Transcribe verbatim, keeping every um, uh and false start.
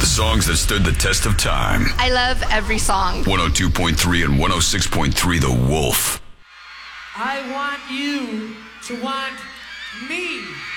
The songs that stood the test of time. I love every song. one oh two point three and one oh six point three The Wolf. I want you to want me.